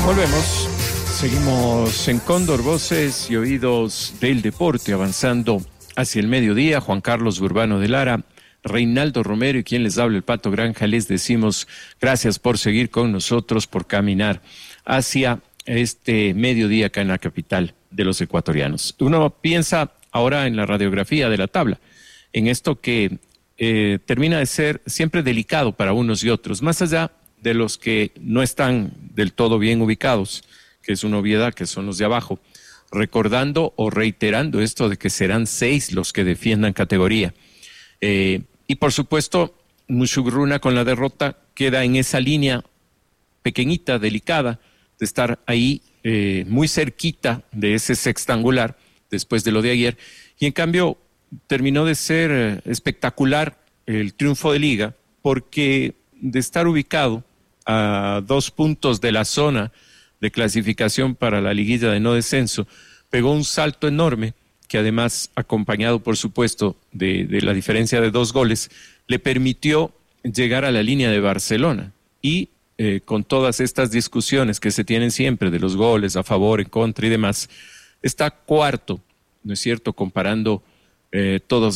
Volvemos. Seguimos en Cóndor, voces y oídos del deporte, avanzando hacia el mediodía. Juan Carlos Urbano de Lara, Reinaldo Romero y quien les habla, el Pato Granja, les decimos gracias por seguir con nosotros, por caminar hacia este mediodía acá en la capital de los ecuatorianos. Uno piensa ahora en la radiografía de la tabla, en esto que termina de ser siempre delicado para unos y otros, más allá de los que no están del todo bien ubicados, que es una obviedad, que son los de abajo, recordando o reiterando esto de que serán 6 los que defiendan categoría. Y por supuesto, Mushugruna con la derrota queda en esa línea pequeñita, delicada, de estar ahí muy cerquita de ese sextangular después de lo de ayer. Y en cambio terminó de ser espectacular el triunfo de Liga, porque de estar ubicado a 2 puntos de la zona de clasificación para la liguilla de no descenso, pegó un salto enorme que además, acompañado por supuesto de la diferencia de 2 goles, le permitió llegar a la línea de Barcelona y con todas estas discusiones que se tienen siempre de los goles a favor, en contra y demás, está cuarto, ¿no es cierto?, comparando todos